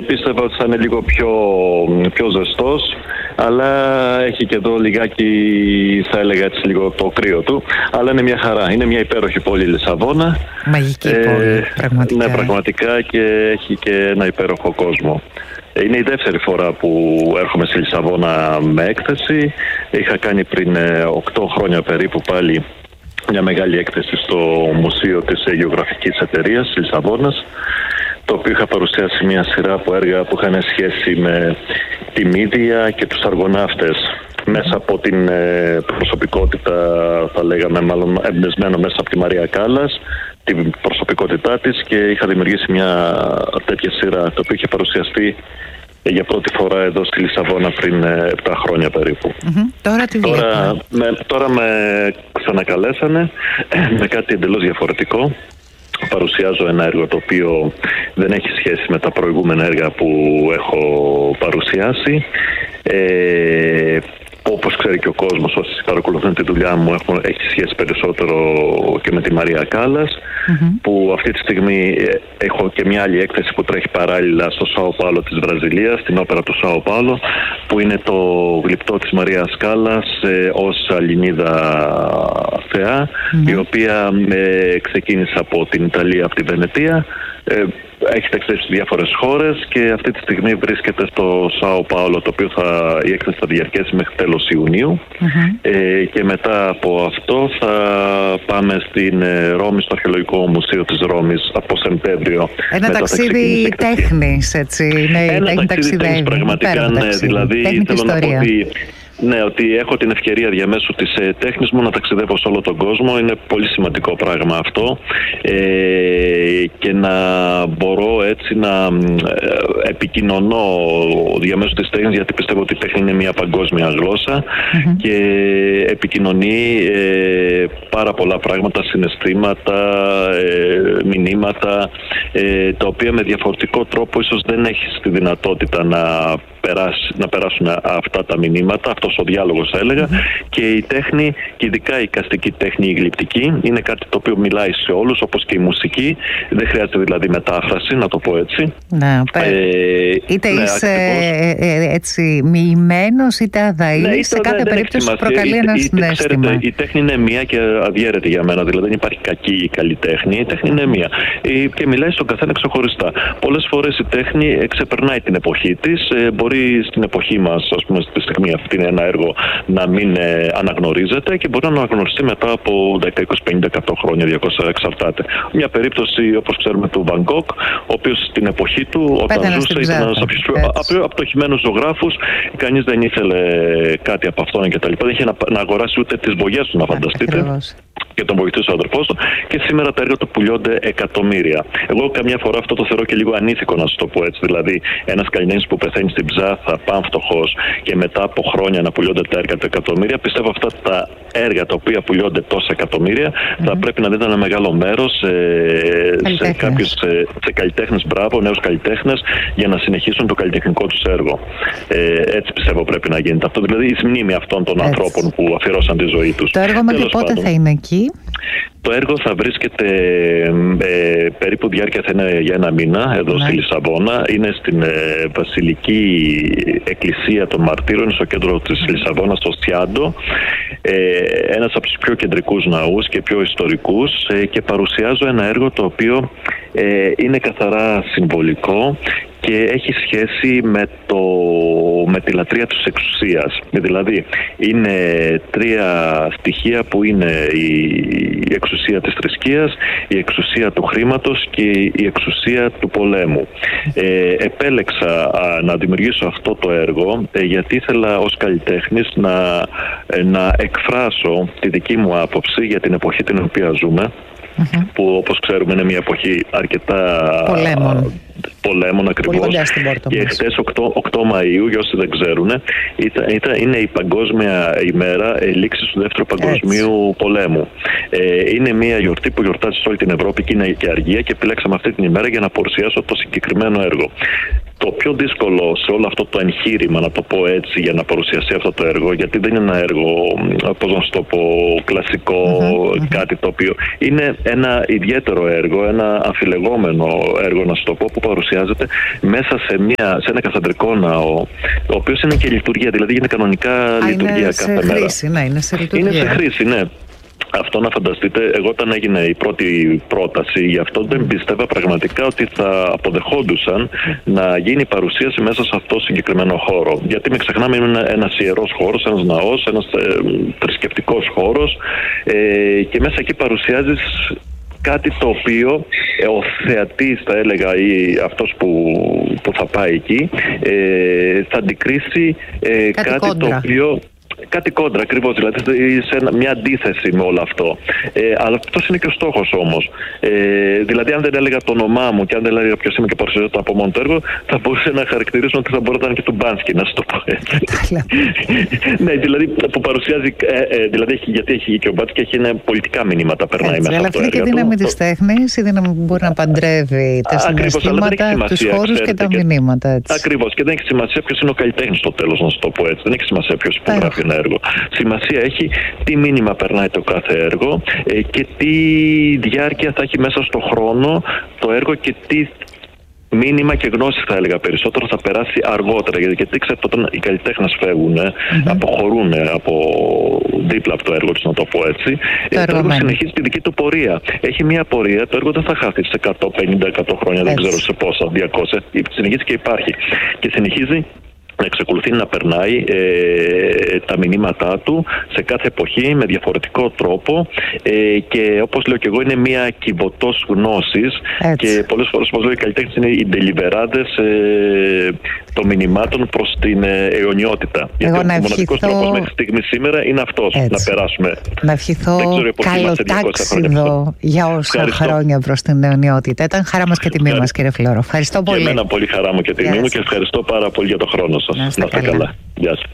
πίστευα ότι θα είναι λίγο πιο ζεστός, αλλά έχει και εδώ λιγάκι, θα έλεγα έτσι, λίγο το κρύο του. Αλλά είναι μια χαρά. Είναι μια υπέροχη πόλη η Λισαβόνα. Μαγική πόλη, πραγματικά. Ναι, πραγματικά, και έχει και ένα υπέροχο κόσμο. Είναι η δεύτερη φορά που έρχομαι στη Λισαβόνα με έκθεση. Είχα κάνει πριν 8 χρόνια περίπου πάλι μια μεγάλη έκθεση στο Μουσείο της Γεωγραφικής Εταιρείας της Λισαβόνας, το οποίο είχα παρουσιάσει μια σειρά από έργα που είχαν σχέση με τη Μύδια και τους αργοναύτες, μέσα από την προσωπικότητα, θα λέγαμε, μάλλον εμπνευσμένο μέσα από τη Μαρία Κάλλας, την προσωπικότητά της, και είχα δημιουργήσει μια τέτοια σειρά, το οποίο είχε παρουσιαστεί για πρώτη φορά εδώ στη Λισαβόνα πριν 7 χρόνια περίπου. Τώρα με ξανακαλέσανε με κάτι εντελώς διαφορετικό. Παρουσιάζω ένα έργο το οποίο δεν έχει σχέση με τα προηγούμενα έργα που έχω παρουσιάσει. Όπως ξέρει και ο κόσμος, όσοι παρακολουθούν τη δουλειά μου, έχει σχέση περισσότερο και με τη Μαρία Κάλλας, που αυτή τη στιγμή έχω και μια άλλη έκθεση που τρέχει παράλληλα στο Σάο Πάολο της Βραζιλίας, στην όπερα του Σάο Πάολο, που είναι το γλυπτό της Μαρίας Κάλλας ως Ελληνίδα θεά, η οποία ξεκίνησε από την Ιταλία, από τη Βενετία. Έχει ταξιδέψει σε διάφορες χώρες και αυτή τη στιγμή βρίσκεται στο Σάο Πάολο, το οποίο η έκθεση θα διαρκέσει μέχρι τέλος Ιουνίου. Και μετά από αυτό θα πάμε στην Ρώμη, στο Αρχαιολογικό Μουσείο της Ρώμης από Σεπτέμβριο. Ένα ταξίδι τέχνης, έτσι. Ένα ταξίδι τέχνης, πραγματικά, ναι. Δηλαδή θέλω να πω ότι ναι, ότι έχω την ευκαιρία διαμέσου της τέχνης μου να ταξιδεύω σε όλο τον κόσμο. Είναι πολύ σημαντικό πράγμα αυτό, και να μπορώ έτσι να επικοινωνώ διαμέσου της τέχνης, γιατί πιστεύω ότι η τέχνη είναι μια παγκόσμια γλώσσα και επικοινωνεί πάρα πολλά πράγματα, συναισθήματα, μηνύματα, τα οποία με διαφορετικό τρόπο ίσως δεν έχεις τη δυνατότητα να περάσουν αυτά τα μηνύματα, αυτός ο διάλογος, θα έλεγα. Και η τέχνη, και ειδικά η εικαστική τέχνη, η γλυπτική, είναι κάτι το οποίο μιλάει σε όλους, όπως και η μουσική. Δεν χρειάζεται δηλαδή μετάφραση, να το πω έτσι. Ναι, είτε είσαι έτσι μοιημένος είτε αδαής, σε κάθε περίπτωση προκαλεί ένα συναίσθημα. Ξέρετε, η τέχνη είναι μία και αδιέρετη για μένα, δηλαδή δεν υπάρχει κακή ή καλή τέχνη. Η τέχνη είναι μία και μιλάει στον καθένα ξεχωριστά. Πολλές φορές η τέχνη ξεπερνάει την εποχή της. Μπορεί στην εποχή μας, ας πούμε, στη στιγμή αυτή, ένα έργο να μην αναγνωρίζεται και μπορεί να αναγνωριστεί μετά από 10, 20, 50, 100 χρόνια, 200, εξαρτάται. Μια περίπτωση, όπως ξέρουμε, του Βαν Γκόκ, ο οποίος στην εποχή του, όταν ζούσε, ήταν ένας από τους πιο απτοχημένους ζωγράφους. Κανείς δεν ήθελε κάτι από αυτόν κτλ. Δεν είχε να αγοράσει ούτε τις βογιές του, να φανταστείτε. Και τον βοηθούσε ο αδερφός του, και σήμερα τα έργα του πουλιώνται εκατομμύρια. Εγώ καμιά φορά αυτό το θεωρώ και λίγο ανήθικο, να σου το πω έτσι. Δηλαδή, ένας καλλιτέχνης που πεθαίνει στην Ψάθα, πανφτωχός, και μετά από χρόνια να πουλιώνται τα έργα του εκατομμύρια, πιστεύω αυτά τα έργα τα οποία πουλιώνται τόσα εκατομμύρια θα πρέπει να δίνουν ένα μεγάλο μέρος σε καλλιτέχνες, νέους καλλιτέχνες, για να συνεχίσουν το καλλιτεχνικό τους έργο. Έτσι πιστεύω πρέπει να γίνεται αυτό. Δηλαδή, η μνήμη αυτών των ανθρώπων που αφιερώσαν τη ζωή τους. Το έργο μέχρι πότε θα είναι εκεί? Το έργο θα βρίσκεται περίπου, διάρκεια θα είναι για 1 μήνα εδώ στη Λισαβόνα. Είναι στην Βασιλική Εκκλησία των Μαρτύρων, στο κέντρο της Λισαβόνας, στο Σιάντο. Ένας από τους πιο κεντρικούς ναούς και πιο ιστορικούς, και παρουσιάζω ένα έργο το οποίο είναι καθαρά συμβολικό και έχει σχέση με τη λατρεία της εξουσίας. Δηλαδή, είναι 3 στοιχεία που είναι η εξουσία της θρησκείας, η εξουσία του χρήματος και η εξουσία του πολέμου. Επέλεξα να δημιουργήσω αυτό το έργο γιατί ήθελα ως καλλιτέχνης να εκφράσω τη δική μου άποψη για την εποχή την οποία ζούμε, που όπως ξέρουμε είναι μια εποχή αρκετά πολέμων ακριβώς. Και χτες 8 Μαΐου, για όσοι δεν ξέρουν, είναι η παγκόσμια ημέρα λήξης του Δεύτερου Παγκοσμίου Πολέμου. Είναι μια γιορτή που γιορτάζει σε όλη την Ευρώπη και είναι και αργία, και επιλέξαμε αυτή την ημέρα για να παρουσιάσω το συγκεκριμένο έργο. Το πιο δύσκολο σε όλο αυτό το εγχείρημα, να το πω έτσι, για να παρουσιαστεί αυτό το έργο, γιατί δεν είναι ένα έργο, πώς να σου το πω, κλασικό, κάτι το οποίο είναι ένα ιδιαίτερο έργο, ένα αμφιλεγόμενο έργο, να σου το πω, που παρουσιάζεται μέσα σε ένα καθεδρικό ναό, ο οποίος είναι και λειτουργία, δηλαδή είναι κανονικά λειτουργία κάθε μέρα. Είναι σε λειτουργία. Είναι σε χρήση, ναι. Αυτό να φανταστείτε, εγώ όταν έγινε η πρώτη πρόταση γι' αυτό δεν πίστευα πραγματικά ότι θα αποδεχόντουσαν να γίνει παρουσίαση μέσα σε αυτό το συγκεκριμένο χώρο. Γιατί μην ξεχνάμε, είναι ένας ιερός χώρος, ένας ναός, ένας θρησκευτικός χώρος και μέσα εκεί παρουσιάζεις κάτι το οποίο ο θεατής, θα έλεγα, ή αυτός που θα πάει εκεί θα αντικρίσει κάτι το οποίο... Κάτι κόντρα, ακριβώς, δηλαδή σε μια αντίθεση με όλο αυτό. Αλλά αυτός είναι και ο στόχος όμως. Δηλαδή, αν δεν έλεγα το όνομά μου και αν δεν έλεγα ποιος είμαι και παρουσιαζόταν από μόνο το έργο, θα μπορούσε να χαρακτηρίσουν ότι θα μπορούσε να είναι και του Μπάνσκι, να σου το πω έτσι. Ναι, δηλαδή που παρουσιάζει. Δηλαδή, γιατί έχει και ο Μπάνσκι, έχει πολιτικά μηνύματα, περνάει μέσα από το έργο. Αλλά αυτή και η δύναμη της τέχνης, η δύναμη που μπορεί να παντρεύει τα συναισθήματα, τους χώρους και τα μηνύματα. Ακριβώς. Και δεν έχει σημασία ποιος είναι ο καλλιτέχνης στο τέλος, να σου το πω έτσι. Δεν έχει σημασία ποιος υπογράφει ένα έργο. Σημασία έχει τι μήνυμα περνάει το κάθε έργο και τι διάρκεια θα έχει μέσα στο χρόνο το έργο και τι μήνυμα και γνώση, θα έλεγα, περισσότερο θα περάσει αργότερα. Γιατί ξέρετε, όταν οι καλλιτέχνες φεύγουν, αποχωρούν από δίπλα από το έργο τους, να το πω έτσι, το έργο συνεχίζει τη δική του πορεία. Έχει μια πορεία, το έργο δεν θα χάσει σε 150-100 χρόνια, δεν ξέρω σε πόσα, 200, συνεχίζει και υπάρχει. Και συνεχίζει να εξακολουθεί να περνάει τα μηνύματά του σε κάθε εποχή με διαφορετικό τρόπο και όπως λέω και εγώ, είναι μια κυβωτός γνώσης και πολλές φορές, όπως λέω, οι καλλιτέχνες είναι οι ντελιβεράδες των μηνυμάτων προς την αιωνιότητα. Γιατί ο μοναδικός τρόπος μέχρι στιγμή σήμερα είναι αυτός, να περάσουμε. Να ευχηθώ καλό τάξιδο για όσα χρόνια προς την αιωνιότητα. Ήταν χαρά μας και τιμή μας, κύριε Φλόρο. Ευχαριστώ πολύ. Και εμένα πολύ χαρά μου και τιμή μου και ευχαριστώ πάρα πολύ για τον χρόνο σας. Να είστε καλά. Γεια σας.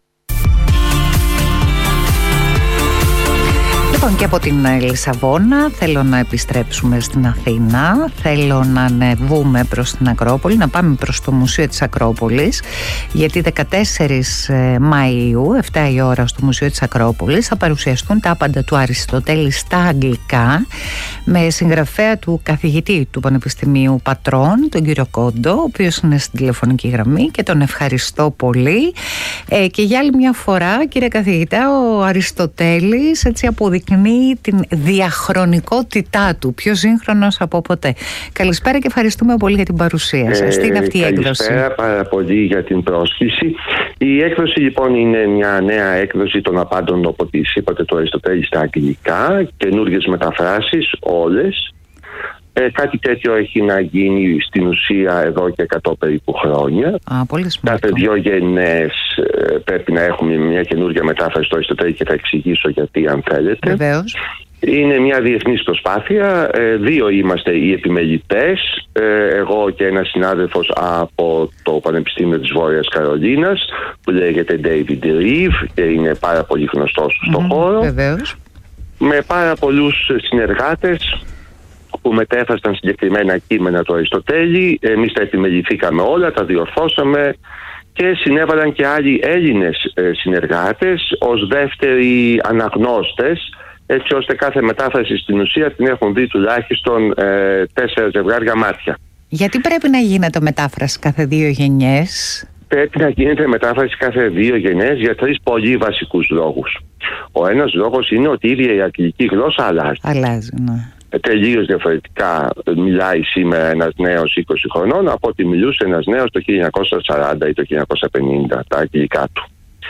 Λοιπόν, και από την Λισαβόνα θέλω να επιστρέψουμε στην Αθήνα. Θέλω να ανεβούμε προς την Ακρόπολη, να πάμε προς το Μουσείο της Ακρόπολης, γιατί 14 Μαΐου, 7 η ώρα, στο Μουσείο της Ακρόπολης θα παρουσιαστούν τα άπαντα του Αριστοτέλη στα αγγλικά, με συγγραφέα του καθηγητή του Πανεπιστημίου Πατρών, τον κύριο Κόντο, ο οποίος είναι στην τηλεφωνική γραμμή και τον ευχαριστώ πολύ. Και για άλλη μια φορά, κύριε καθηγητά, ο Αριστοτέλης έτσι αποδεικνύει την διαχρονικότητά του, πιο σύγχρονος από ποτέ. Καλησπέρα και ευχαριστούμε πολύ για την παρουσία σας. Τι είναι αυτή η έκδοση? Καλησπέρα, πάρα πολύ για την πρόσκληση. Η έκδοση λοιπόν είναι μια νέα έκδοση των απάντων, όπως είπατε, του Αριστοτέλη στα αγγλικά, καινούργιες μεταφράσεις όλες. Κάτι τέτοιο έχει να γίνει στην ουσία εδώ και 100 περίπου χρόνια. Κάθε 2 γενναίες πρέπει να έχουμε μια καινούργια μετάφραση στο Αριστοτέλη και θα εξηγήσω γιατί, αν θέλετε. Βεβαίως. Είναι μια διεθνής προσπάθεια. 2 είμαστε οι επιμελητές, εγώ και ένας συνάδελφος από το Πανεπιστήμιο της Βόρειας Καρολίνας που λέγεται David Reeve και είναι πάρα πολύ γνωστός στον χώρο. Βεβαίως. Με πάρα πολλούς συνεργάτες που μετέφρασαν συγκεκριμένα κείμενα του Αριστοτέλη. Εμείς τα επιμεληθήκαμε όλα, τα διορθώσαμε και συνέβαλαν και άλλοι Έλληνες συνεργάτες ως δεύτεροι αναγνώστες, έτσι ώστε κάθε μετάφραση στην ουσία την έχουν δει τουλάχιστον 4 ζευγάρια μάτια. Γιατί πρέπει να γίνεται μετάφραση κάθε 2 γενιές? Πρέπει να γίνεται μετάφραση κάθε 2 γενιές για 3 πολύ βασικούς λόγους. Ο ένας λόγος είναι ότι η ίδια η αγγλική γλώσσα αλλάζει. Αλλάζει, ναι. Τελείως διαφορετικά μιλάει σήμερα ένας νέος 20 χρονών από ό,τι μιλούσε ένας νέος το 1940 ή το 1950, τα αγγλικά του.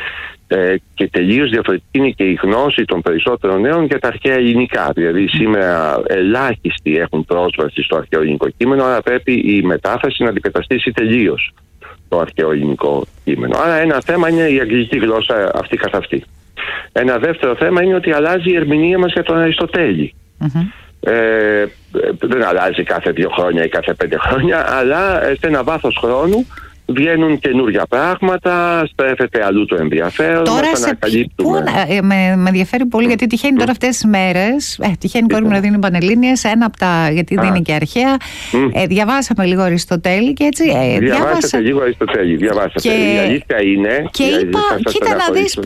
Και τελείως διαφορετική είναι και η γνώση των περισσότερων νέων για τα αρχαία ελληνικά. Δηλαδή σήμερα ελάχιστοι έχουν πρόσβαση στο αρχαίο ελληνικό κείμενο, άρα πρέπει η μετάφραση να αντικαταστήσει τελείως το αρχαίο ελληνικό κείμενο. Άρα ένα θέμα είναι η αγγλική γλώσσα αυτή καθ' αυτή. Ένα δεύτερο θέμα είναι ότι αλλάζει η ερμηνεία μας για τον Αριστοτέλη. Δεν αλλάζει κάθε 2 χρόνια ή κάθε 5 χρόνια, αλλά σε ένα βάθος χρόνου βγαίνουν καινούργια πράγματα, στρέφεται αλλού το ενδιαφέρον. Τώρα με ενδιαφέρει πολύ, γιατί τυχαίνει τώρα αυτές τις μέρες, τυχαίνει η κόρη μου να δίνει Πανελλήνιες, ένα από τα, γιατί δίνει και αρχαία. Διαβάσαμε λίγο Αριστοτέλη και έτσι. Διαβάσατε λίγο Αριστοτέλη, διαβάσατε. Η αλήθεια είναι. Και είπα, κοίτα να δεις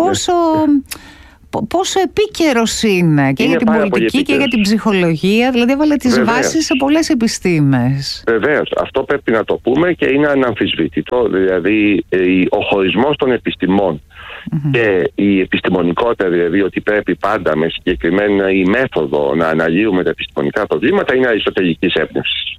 πόσο επίκαιρος είναι και για την πολιτική και για την ψυχολογία. Δηλαδή έβαλε τις βάσεις σε πολλές επιστήμες. Βεβαίως, αυτό πρέπει να το πούμε και είναι αναμφισβήτητο. Δηλαδή ο χωρισμός των επιστημών και η επιστημονικότητα, δηλαδή ότι πρέπει πάντα με συγκεκριμένη μέθοδο να αναλύουμε τα επιστημονικά προβλήματα, είναι αριστοτελικής έμπνευσης.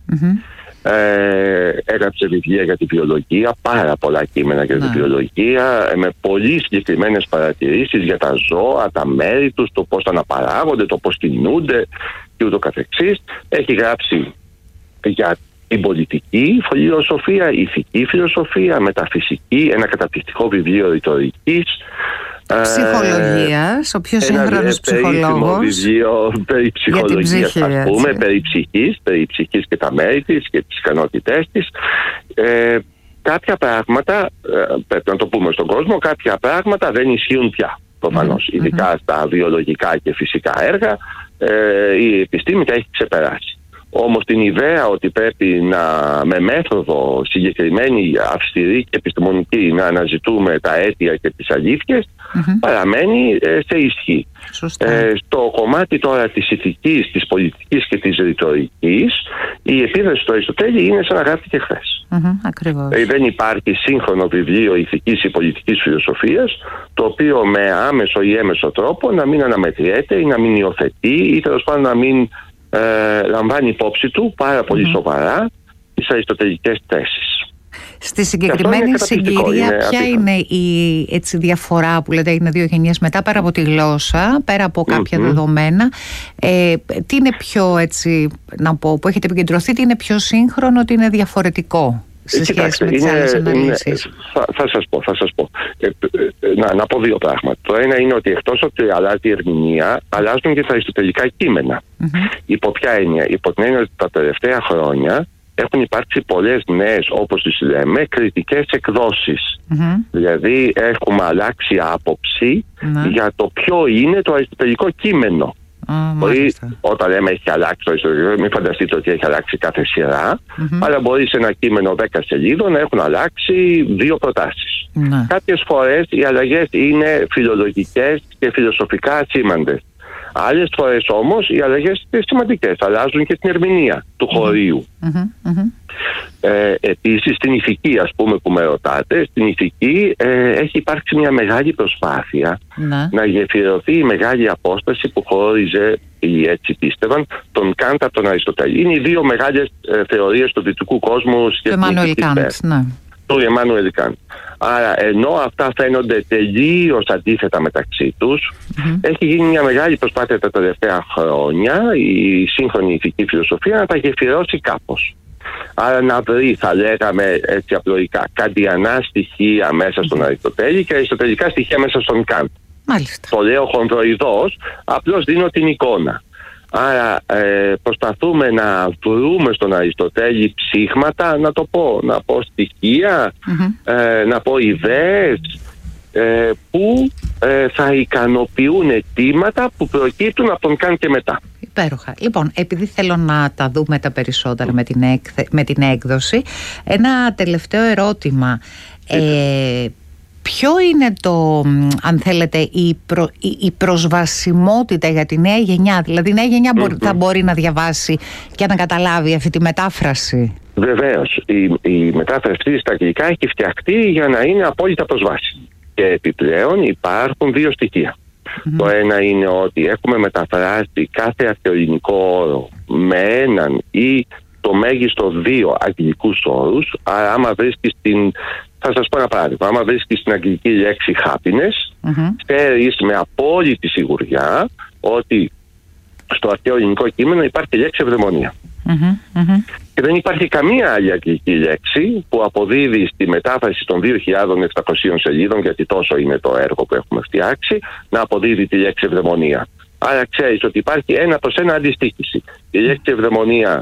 Έγραψε βιβλία για τη βιολογία, πάρα πολλά κείμενα για τη βιολογία, με πολύ συγκεκριμένες παρατηρήσεις για τα ζώα, τα μέρη τους, το πώς αναπαράγονται, το πώς κινούνται και ούτω καθεξής. Έχει γράψει για την πολιτική φιλοσοφία, ηθική φιλοσοφία, μεταφυσική, ένα καταπληκτικό βιβλίο ρητορικής. Ψυχολογίας, ο πιο σύγχρονος ψυχολόγος. Βιβλίο περί ψυχολογίας, ας πούμε, περί ψυχής και τα μέρη της και τις ικανότητές της. Κάποια πράγματα, πρέπει να το πούμε στον κόσμο, κάποια πράγματα δεν ισχύουν πια, προφανώς. Ειδικά στα βιολογικά και φυσικά έργα, η επιστήμη τα έχει ξεπεράσει. Όμως την ιδέα ότι πρέπει με μέθοδο συγκεκριμένη, αυστηρή και επιστημονική να αναζητούμε τα αίτια και τις αλήθειες παραμένει σε ισχύ. Στο κομμάτι τώρα της ηθικής, της πολιτικής και της ρητορικής, η επίδραση του Αριστοτέλη είναι σαν να γράφτηκε χθες. Δεν υπάρχει σύγχρονο βιβλίο ηθικής ή πολιτικής φιλοσοφίας το οποίο με άμεσο ή έμεσο τρόπο να μην αναμετριέται ή να μην υιοθετεί ή τέλος πάντων να μην λαμβάνει υπόψη του πάρα πολύ σοβαρά τις αριστοτελικές θέσεις. Στη συγκεκριμένη συγκυρία ποια είναι η διαφορά που λέτε είναι 2 γενιές μετά, πέρα από τη γλώσσα, πέρα από κάποια δεδομένα, τι είναι πιο έτσι, να πω, που έχετε επικεντρωθεί, τι είναι πιο σύγχρονο, τι είναι διαφορετικό σε σχέση με τις άλλες αναλύσεις? Θα σας πω. Να πω 2 πράγματα. Το ένα είναι ότι εκτός ότι αλλάζει η ερμηνεία, αλλάζουν και τα αριστοτελικά κείμενα. Υπό ποια έννοια? Υπό την έννοια ότι τα τελευταία χρόνια έχουν υπάρξει πολλές νέες, όπως τις λέμε, κριτικές εκδόσεις. Δηλαδή έχουμε αλλάξει άποψη για το ποιο είναι το αριστοτελικό κείμενο. Όταν λέμε έχει αλλάξει το αριστοτελικό, μην φανταστείτε ότι έχει αλλάξει κάθε σειρά, αλλά μπορεί σε ένα κείμενο 10 σελίδων να έχουν αλλάξει 2 προτάσεις. Κάποιες φορές οι αλλαγές είναι φιλολογικές και φιλοσοφικά ασήμαντες. Άλλες φορές όμως οι αλλαγές είναι σημαντικές, αλλάζουν και την ερμηνεία του χωρίου. Επίσης στην ηθική, ας πούμε, που με ρωτάτε, στην ηθική έχει υπάρξει μια μεγάλη προσπάθεια να γεφυρωθεί η μεγάλη απόσταση που χώριζε, ή έτσι πίστευαν, τον Καντ από τον Αριστοτέλη. Είναι οι 2 μεγάλες θεωρίες του δυτικού κόσμου του Εμμάνουελ Καντ. Άρα ενώ αυτά φαίνονται τελείως αντίθετα μεταξύ τους, έχει γίνει μια μεγάλη προσπάθεια τα τελευταία χρόνια η σύγχρονη ηθική φιλοσοφία να τα γεφυρώσει κάπως. Άρα να βρει, θα λέγαμε έτσι απλοϊκά, καντιανά στοιχεία μέσα στον Αριστοτέλη και αριστοτελικά στοιχεία μέσα στον Καντ. Το λέω χονδροειδώς, απλώς δίνω την εικόνα. Άρα προσπαθούμε να βρούμε στον Αριστοτέλη ψήγματα, να πω στοιχεία, να πω ιδέες που θα ικανοποιούν αιτήματα που προκύπτουν από τον Καντ και μετά. Υπέροχα. Λοιπόν, επειδή θέλω να τα δούμε τα περισσότερα με την έκδοση, ένα τελευταίο ερώτημα. Ποιο είναι αν θέλετε, η προσβασιμότητα για τη νέα γενιά? Δηλαδή η νέα γενιά θα μπορεί να διαβάσει και να καταλάβει αυτή τη μετάφραση? Βεβαίως. Η μετάφραση στα αγγλικά έχει φτιαχτεί για να είναι απόλυτα προσβάσιμη. Και επιπλέον υπάρχουν 2 στοιχεία. Το ένα είναι ότι έχουμε μεταφράσει κάθε αρχαιοελληνικό όρο με έναν ή το μέγιστο 2 αγγλικούς όρους. Άρα άμα βρίσκεις θα σας πω ένα παράδειγμα. Άμα βρίσκεις την αγγλική λέξη happiness, ξέρεις με απόλυτη σιγουριά ότι στο αρχαίο ελληνικό κείμενο υπάρχει λέξη ευδαιμονία. Και δεν υπάρχει καμία άλλη αγγλική λέξη που αποδίδει στη μετάφραση των 2.600 σελίδων, γιατί τόσο είναι το έργο που έχουμε φτιάξει, να αποδίδει τη λέξη ευδαιμονία. Άρα ξέρεις ότι υπάρχει 1 προς 1 αντιστοίχηση. Η λέξη ευδαιμονία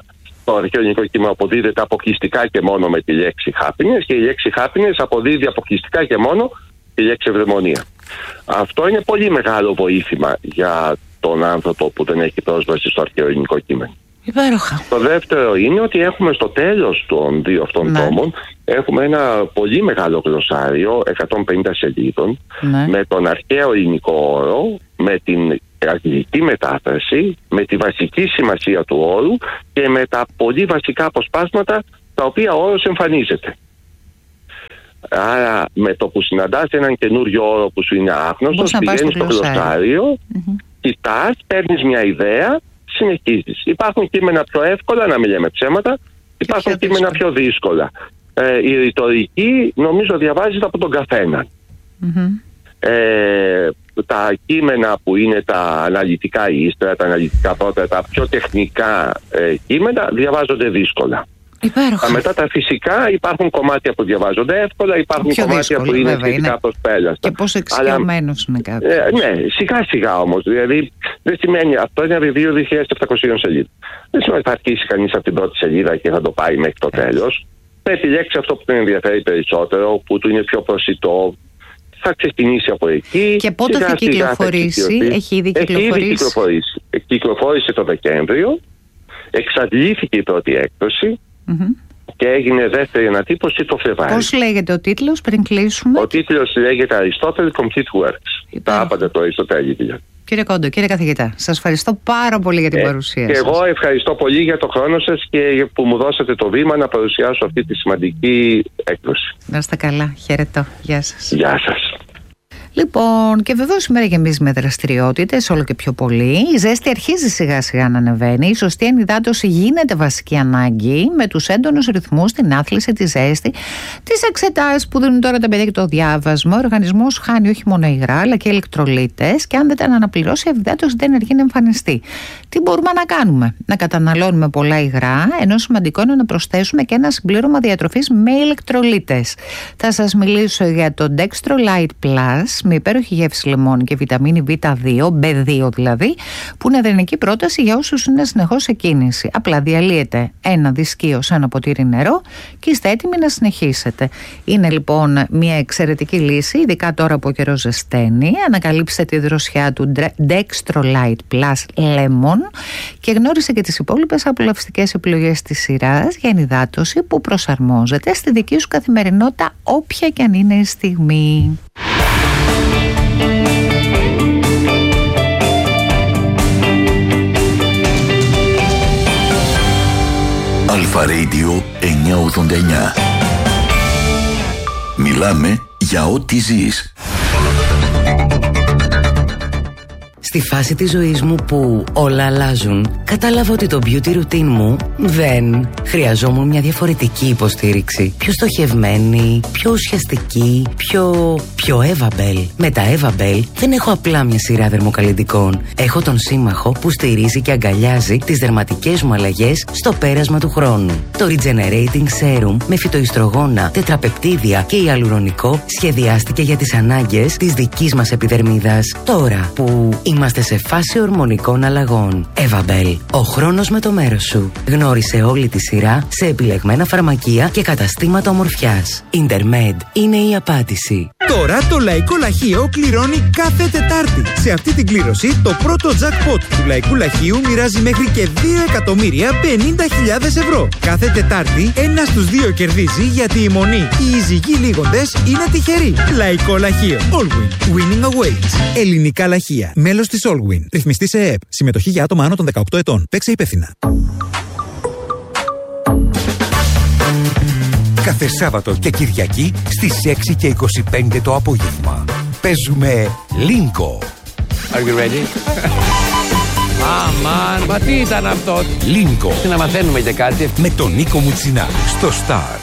το αρχαίο ελληνικό κείμενο αποδίδεται αποκλειστικά και μόνο με τη λέξη happiness και η λέξη happiness αποδίδει αποκλειστικά και μόνο τη λέξη ευδαιμονία. Αυτό είναι πολύ μεγάλο βοήθημα για τον άνθρωπο που δεν έχει πρόσβαση στο αρχαίο ελληνικό κείμενο. Υπέροχα. Το δεύτερο είναι ότι έχουμε στο τέλος των δύο αυτών τόμων έχουμε ένα πολύ μεγάλο γλωσσάριο 150 σελίδων με τον αρχαίο ελληνικό όρο, με την αγγλική μετάφραση, με τη βασική σημασία του όρου και με τα πολύ βασικά αποσπάσματα τα οποία ο όρος εμφανίζεται. Άρα με το που συναντάς έναν καινούριο όρο που σου είναι άγνωστος, πηγαίνεις στο γλωσσάριο, κοιτάς, παίρνεις μια ιδέα, συνεχίζεις. Υπάρχουν κείμενα πιο εύκολα, να μην λέμε ψέματα, υπάρχουν κείμενα πιο δύσκολα. Η ρητορική νομίζω διαβάζεται από τον καθένα. Τα κείμενα που είναι τα αναλυτικά ύστερα, τα αναλυτικά πρώτα, τα πιο τεχνικά κείμενα διαβάζονται δύσκολα. Υπέροχα. Μετά τα φυσικά υπάρχουν κομμάτια που διαβάζονται εύκολα, υπάρχουν κομμάτια που είναι σχετικά προσπέλαστα. Και πόσο εξοικειωμένος είναι κάτι. Ναι, σιγά σιγά όμως. Δηλαδή δεν σημαίνει αυτό είναι ένα βιβλίο 2.700 σελίδων. Δεν σημαίνει ότι θα αρχίσει κανείς από την πρώτη σελίδα και θα το πάει μέχρι το τέλος. Θα επιλέξει αυτό που τον ενδιαφέρει περισσότερο, που του είναι πιο προσιτό. Θα ξεκινήσει από εκεί. Και πότε θα κυκλοφορήσει, έχει ήδη κυκλοφορήσει. Κυκλοφόρησε το Δεκέμβριο, εξαντλήθηκε η πρώτη έκδοση και έγινε δεύτερη ανατύπωση το Φλεβάρι. Πώς λέγεται ο τίτλος πριν κλείσουμε? Ο τίτλος λέγεται Aristotle Complete Works. Τα άπαντα το Αριστοτέλη δηλαδή. Κύριε Κόντο, κύριε καθηγητά, σας ευχαριστώ πάρα πολύ για την παρουσία σας. Και εγώ ευχαριστώ πολύ για το χρόνο σας και που μου δώσατε το βήμα να παρουσιάσω αυτή τη σημαντική έκδοση. Να είστε καλά. Χαιρετώ. Γεια σας. Γεια σας. Λοιπόν, και βεβαίως σήμερα γεμίζει δραστηριότητες όλο και πιο πολύ. Η ζέστη αρχίζει σιγά σιγά να ανεβαίνει. Η σωστή ενυδάτωση γίνεται βασική ανάγκη με τους έντονους ρυθμούς, την άθληση, τη ζέστη, τις εξετάσεις που δίνουν τώρα τα παιδιά και το διάβασμα. Ο οργανισμός χάνει όχι μόνο υγρά αλλά και ηλεκτρολίτες και αν δεν τα αναπληρώσει, η ενυδάτωση δεν αργεί να εμφανιστεί. Τι μπορούμε να κάνουμε? Να καταναλώνουμε πολλά υγρά, ενώ σημαντικό είναι να προσθέσουμε και ένα συμπλήρωμα διατροφής με ηλεκτρολίτες. Θα σας μιλήσω για το Dextrolite Plus με υπέροχη γεύση λεμόνι και βιταμίνη B2, B2 δηλαδή, που είναι ιδανική πρόταση για όσους είναι συνεχώς σε κίνηση. Απλά διαλύετε ένα δισκείο σε ένα ποτήρι νερό και είστε έτοιμοι να συνεχίσετε. Είναι λοιπόν μια εξαιρετική λύση, ειδικά τώρα που ο καιρός ζεσταίνει. Ανακαλύψτε τη δροσιά του Dextrolite Plus Lemon και γνώρισε και τις υπόλοιπες απολαυστικές επιλογές της σειράς για ενυδάτωση που προσαρμόζεται στη δική σου καθημερινότητα, όποια και αν είναι η στιγμή. Αλφα Radio 989. Μιλάμε για ό,τι ζεις. Στη φάση της ζωής μου που όλα αλλάζουν, κατάλαβα ότι το beauty routine μου δεν χρειαζόμουν μια διαφορετική υποστήριξη. Πιο στοχευμένη, πιο ουσιαστική, πιο Evabel. Με τα Evabel δεν έχω απλά μια σειρά δερμοκαλλυντικών. Έχω τον σύμμαχο που στηρίζει και αγκαλιάζει τις δερματικές μου αλλαγές στο πέρασμα του χρόνου. Το Regenerating Serum με φυτοϊστρογόνα, τετραπεπτίδια και ιαλουρονικό σχεδιάστηκε για τις ανάγκες της δικής μας επιδερμίδας. Τώρα που είμαστε σε φάση ορμονικών αλλαγών. Evabel. Ο χρόνος με το μέρος σου. Γνώρισε όλη τη σειρά σε επιλεγμένα φαρμακεία και καταστήματα ομορφιάς. Intermed είναι η απάντηση. Τώρα το Λαϊκό Λαχείο κληρώνει κάθε Τετάρτη. Σε αυτή την κλήρωση το πρώτο jackpot του Λαϊκού Λαχείου μοιράζει μέχρι και 2.050.000 ευρώ. Κάθε Τετάρτη ένας στους δύο κερδίζει γιατί η μονή οι εισηγοί λίγοντες είναι τυχεροί. Λαϊκό Λαχείο. Allwin. Winning awaits. Ελληνικά λαχεία. Μέλος της Allwin. Ρυθμιστή σε ΕΕΠ. Συμμετοχή για άτομα άνω των 18 ετών. Παίξε υπεύθυνα. Κάθε Σάββατο και Κυριακή στις 6 και 25 το απόγευμα. Παίζουμε Lingo. Are you ready? Αμάν, μα τι ήταν αυτό? Lingo. Να μαθαίνουμε και κάτι. Με τον Νίκο Μουτσινά στο Star.